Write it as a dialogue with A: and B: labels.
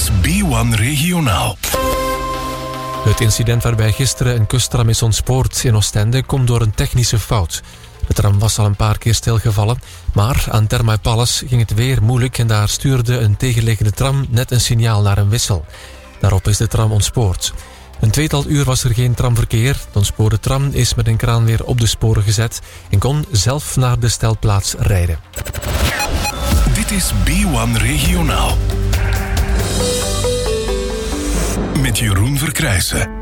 A: is B1 Regionaal.
B: Het incident waarbij gisteren een kusttram is ontspoord in Oostende komt door een technische fout. De tram was al een paar keer stilgevallen, maar aan Thermae Palace ging het weer moeilijk en daar stuurde een tegenliggende tram net een signaal naar een wissel. Daarop is de tram ontspoord. Een tweetal uur was er geen tramverkeer. De ontspoorde tram is met een kraan weer op de sporen gezet en kon zelf naar de stelplaats rijden.
A: Dit is B1 Regionaal. Met Jeroen Verkrijsen.